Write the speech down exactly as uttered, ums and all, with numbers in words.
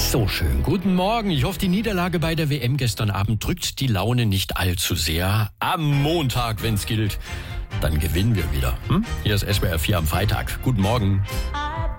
So schön. Guten Morgen. Ich hoffe, die Niederlage bei der W M gestern Abend drückt die Laune nicht allzu sehr. Am Montag, wenn's gilt, dann gewinnen wir wieder. Hm? Hier ist S W R vier am Freitag. Guten Morgen.